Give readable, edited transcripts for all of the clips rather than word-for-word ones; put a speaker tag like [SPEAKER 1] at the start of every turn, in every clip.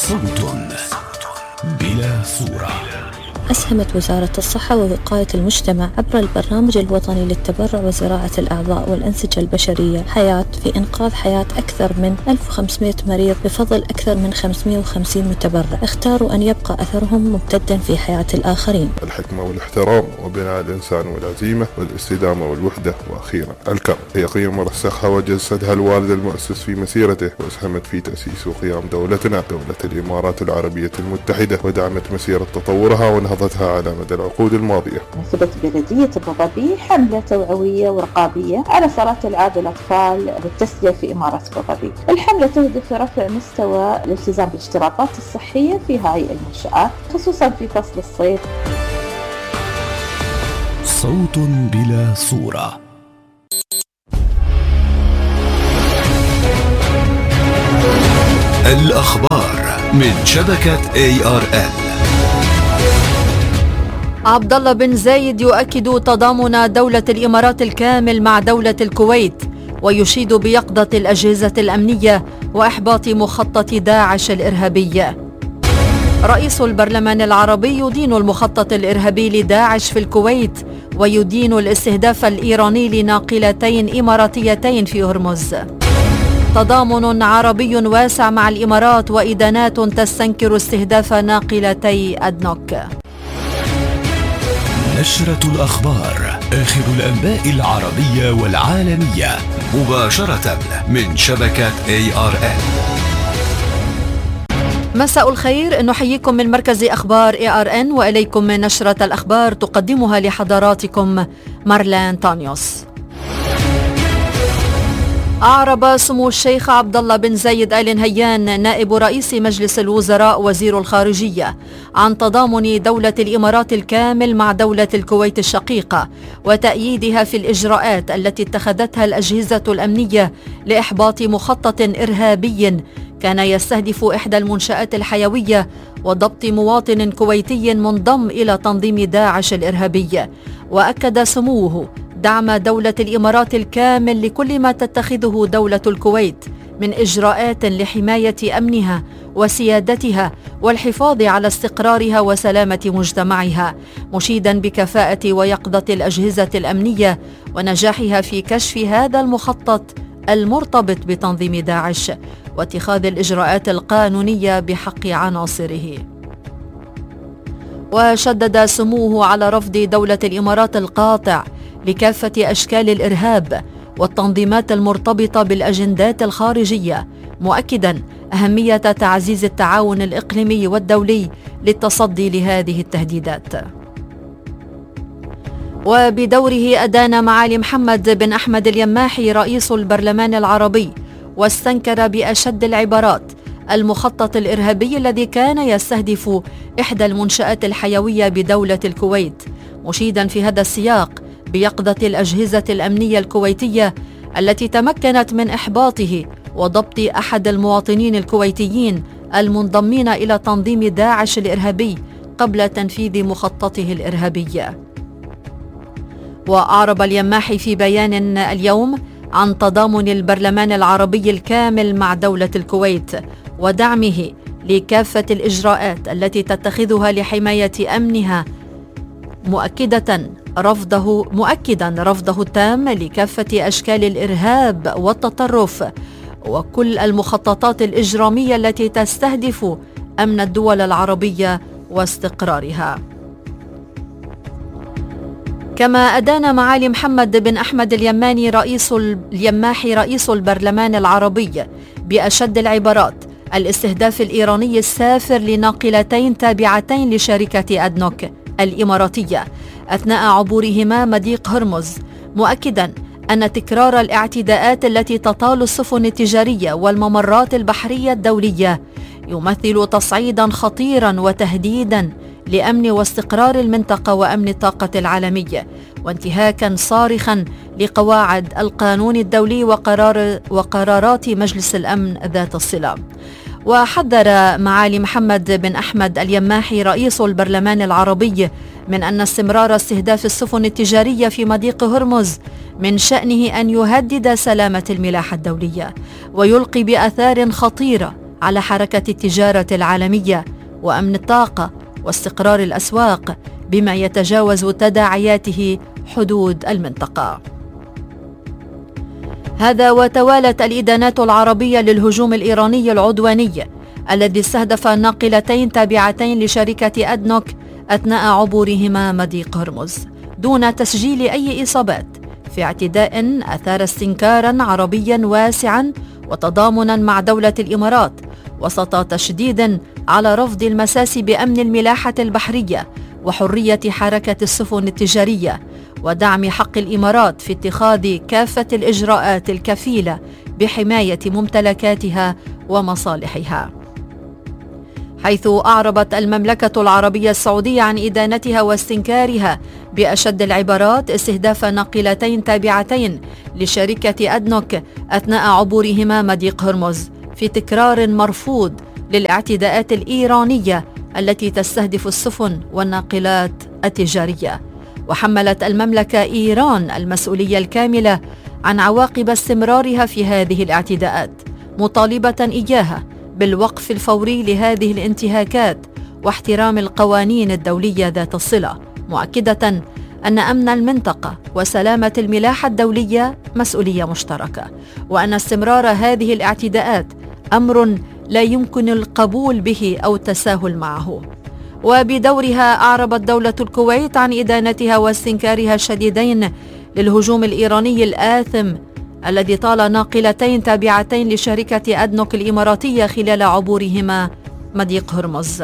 [SPEAKER 1] صوت بلا صورة.
[SPEAKER 2] أسهمت وزارة الصحة ووقاية المجتمع عبر البرنامج الوطني للتبرع وزراعة الأعضاء والأنسجة البشرية حياة في إنقاذ حياة أكثر من 1500 مريض بفضل أكثر من 550 متبرع اختاروا أن يبقى أثرهم ممتدا في حياة الآخرين.
[SPEAKER 3] الحكمة والاحترام وبناء الإنسان والعزيمة والاستدامة والوحدة، وأخيرا الكرم هي قيم رسخها وجسدها الوالد المؤسس في مسيرته، وأسهمت في تأسيس وقيام دولتنا دولة الإمارات العربية المتحدة، ودعمت مسيرة تطورها ونهضتها على مدى العقود الماضية.
[SPEAKER 4] نفذت بلدية أبو ظبي حملة توعوية ورقابية على صلاة العاب الأطفال والتسلية في إمارة أبو ظبي. الحملة تهدف لرفع مستوى الالتزام بالاشتراطات الصحية في هذه المنشآت خصوصا في فصل الصيف.
[SPEAKER 1] صوت بلا صورة. الأخبار من شبكة ARN.
[SPEAKER 5] عبد الله بن زايد يؤكد تضامن دولة الإمارات الكامل مع دولة الكويت، ويشيد بيقظة الأجهزة الأمنية وإحباط مخطط داعش الإرهابي. رئيس البرلمان العربي يدين المخطط الإرهابي لداعش في الكويت، ويدين الاستهداف الإيراني لناقلتين إماراتيتين في هرمز. تضامن عربي واسع مع الإمارات وإدانات تستنكر استهداف ناقلتي أدنوك.
[SPEAKER 1] نشرة الأخبار، آخر الأنباء العربية والعالمية مباشرة من شبكة ARN.
[SPEAKER 5] مساء الخير، نحييكم من مركز أخبار ARN وإليكم من نشرة الأخبار تقدمها لحضراتكم مارلين تانيوس. أعرب سمو الشيخ عبد الله بن زايد آل نهيان نائب رئيس مجلس الوزراء وزير الخارجية عن تضامن دولة الإمارات الكامل مع دولة الكويت الشقيقة وتأييدها في الإجراءات التي اتخذتها الأجهزة الأمنية لإحباط مخطط إرهابي كان يستهدف إحدى المنشآت الحيوية وضبط مواطن كويتي منضم إلى تنظيم داعش الإرهابي. وأكد سموه دعم دولة الإمارات الكامل لكل ما تتخذه دولة الكويت من إجراءات لحماية أمنها وسيادتها والحفاظ على استقرارها وسلامة مجتمعها، مشيدا بكفاءة ويقظة الأجهزة الأمنية ونجاحها في كشف هذا المخطط المرتبط بتنظيم داعش واتخاذ الإجراءات القانونية بحق عناصره. وشدد سموه على رفض دولة الإمارات القاطع لكافة أشكال الإرهاب والتنظيمات المرتبطة بالأجندات الخارجية، مؤكدا أهمية تعزيز التعاون الإقليمي والدولي للتصدي لهذه التهديدات. وبدوره أدان معالي محمد بن أحمد اليماحي رئيس البرلمان العربي واستنكر بأشد العبارات المخطط الإرهابي الذي كان يستهدف إحدى المنشآت الحيوية بدولة الكويت، مشيدا في هذا السياق بيقظة الأجهزة الأمنية الكويتية التي تمكنت من إحباطه وضبط أحد المواطنين الكويتيين المنضمين إلى تنظيم داعش الإرهابي قبل تنفيذ مخططه الإرهابي. وأعرب اليماحي في بيان اليوم عن تضامن البرلمان العربي الكامل مع دولة الكويت ودعمه لكافة الإجراءات التي تتخذها لحماية أمنها، مؤكدا رفضه التام لكافة أشكال الإرهاب والتطرف وكل المخططات الإجرامية التي تستهدف أمن الدول العربية واستقرارها. كما أدان معالي محمد بن أحمد اليماحي رئيس البرلمان العربي بأشد العبارات الاستهداف الإيراني السافر لناقلتين تابعتين لشركة أدنوك الإماراتية أثناء عبورهما مضيق هرمز، مؤكدا أن تكرار الاعتداءات التي تطال السفن التجارية والممرات البحرية الدولية يمثل تصعيدا خطيرا وتهديدا لأمن واستقرار المنطقة وأمن الطاقة العالمي، وانتهاكا صارخا لقواعد القانون الدولي وقرارات مجلس الأمن ذات الصلة. وحذر معالي محمد بن أحمد اليماحي رئيس البرلمان العربي من أن استمرار استهداف السفن التجارية في مضيق هرمز من شأنه أن يهدد سلامة الملاحة الدولية ويلقي بآثار خطيرة على حركة التجارة العالمية وأمن الطاقة واستقرار الأسواق بما يتجاوز تداعياته حدود المنطقة. هذا وتوالت الإدانات العربية للهجوم الإيراني العدواني الذي استهدف ناقلتين تابعتين لشركة أدنوك أثناء عبورهما مضيق هرمز دون تسجيل أي إصابات، في اعتداء أثار استنكارا عربيا واسعا وتضامنا مع دولة الإمارات وسط تشديد على رفض المساس بأمن الملاحة البحرية وحرية حركة السفن التجارية، ودعم حق الإمارات في اتخاذ كافة الإجراءات الكفيلة بحماية ممتلكاتها ومصالحها. حيث أعربت المملكة العربية السعودية عن إدانتها واستنكارها بأشد العبارات استهداف ناقلتين تابعتين لشركة أدنوك أثناء عبورهما مضيق هرمز، في تكرار مرفوض للاعتداءات الإيرانية التي تستهدف السفن والناقلات التجارية. وحملت المملكة إيران المسؤولية الكاملة عن عواقب استمرارها في هذه الاعتداءات، مطالبة إياها بالوقف الفوري لهذه الانتهاكات واحترام القوانين الدولية ذات الصلة، مؤكدة أن أمن المنطقة وسلامة الملاحة الدولية مسؤولية مشتركة، وأن استمرار هذه الاعتداءات أمر لا يمكن القبول به أو التساهل معه. وبدورها أعربت دولة الكويت عن إدانتها واستنكارها الشديدين للهجوم الإيراني الآثم الذي طال ناقلتين تابعتين لشركة أدنوك الإماراتية خلال عبورهما مضيق هرمز،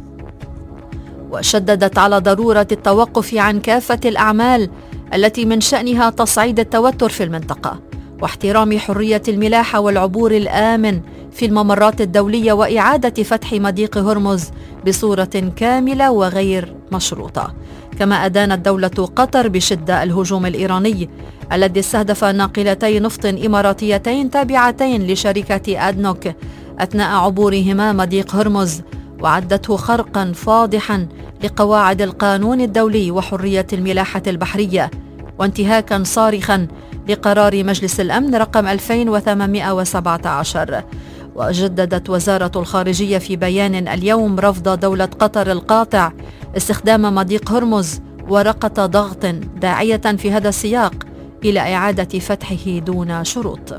[SPEAKER 5] وشددت على ضرورة التوقف عن كافة الأعمال التي من شأنها تصعيد التوتر في المنطقة واحترام حرية الملاحة والعبور الآمن في الممرات الدولية وإعادة فتح مضيق هرمز بصورة كاملة وغير مشروطة. كما أدانت دولة قطر بشدة الهجوم الإيراني الذي استهدف ناقلتي نفط إماراتيتين تابعتين لشركة أدنوك أثناء عبورهما مضيق هرمز، وعدته خرقا فاضحا لقواعد القانون الدولي وحرية الملاحة البحرية، وانتهاكا صارخا لقرار مجلس الأمن رقم 2817. وجددت وزارة الخارجية في بيان اليوم رفض دولة قطر القاطع استخدام مضيق هرمز ورقة ضغط، داعية في هذا السياق إلى إعادة فتحه دون شروط.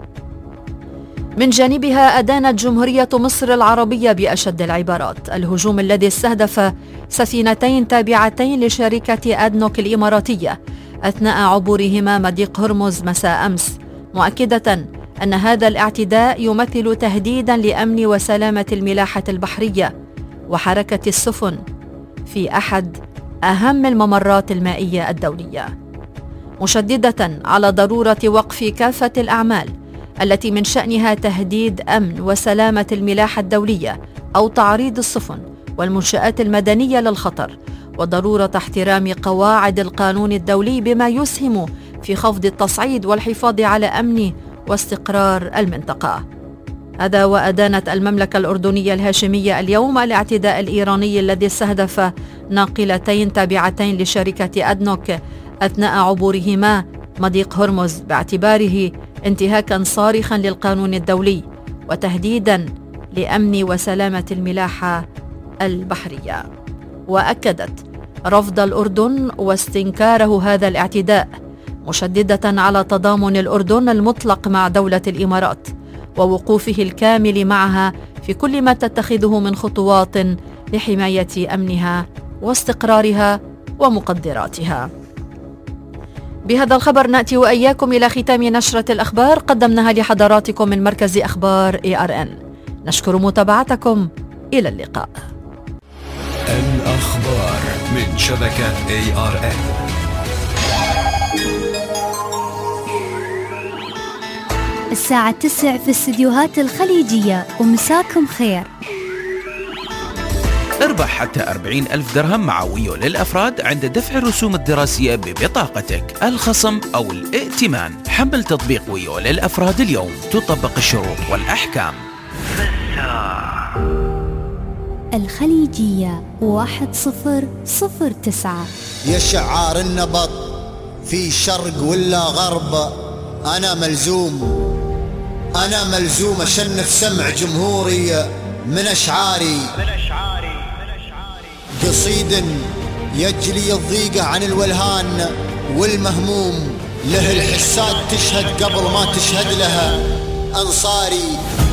[SPEAKER 5] من جانبها أدانت جمهورية مصر العربية بأشد العبارات الهجوم الذي استهدف سفينتين تابعتين لشركة أدنوك الإماراتية أثناء عبورهما مضيق هرمز مساء أمس، مؤكدة أن هذا الاعتداء يمثل تهديدا لأمن وسلامة الملاحة البحرية وحركة السفن في أحد أهم الممرات المائية الدولية، مشددة على ضرورة وقف كافة الأعمال التي من شأنها تهديد أمن وسلامة الملاحة الدولية أو تعريض السفن والمنشآت المدنية للخطر، وضرورة احترام قواعد القانون الدولي بما يسهم في خفض التصعيد والحفاظ على أمن واستقرار المنطقة. هذا وأدانت المملكة الأردنية الهاشمية اليوم الاعتداء الإيراني الذي استهدف ناقلتين تابعتين لشركة أدنوك أثناء عبورهما مضيق هرمز باعتباره انتهاكا صارخا للقانون الدولي وتهديدا لأمن وسلامة الملاحة البحرية. وأكدت رفض الأردن واستنكاره هذا الاعتداء، مشددة على تضامن الأردن المطلق مع دولة الإمارات ووقوفه الكامل معها في كل ما تتخذه من خطوات لحماية أمنها واستقرارها ومقدراتها. بهذا الخبر نأتي وإياكم إلى ختام نشرة الأخبار قدمناها لحضراتكم من مركز أخبار ARN. نشكر متابعتكم، إلى اللقاء.
[SPEAKER 1] الأخبار من شبكة ARN.
[SPEAKER 6] الساعة 9 في استديوهات الخليجية، ومساكم خير.
[SPEAKER 7] اربح حتى 40,000 درهم مع ويو للأفراد عند دفع الرسوم الدراسية ببطاقتك، الخصم أو الائتمان. حمل تطبيق ويو للأفراد اليوم، تطبق الشروط والأحكام.
[SPEAKER 6] الخليجية 1009.
[SPEAKER 8] يا شعار النبض في شرق ولا غرب، أنا ملزوم أنا ملزوم أشنف سمع جمهوري من أشعاري، قصيد يجلي الضيقة عن الولهان والمهموم، له الحساد تشهد قبل ما تشهد لها أنصاري.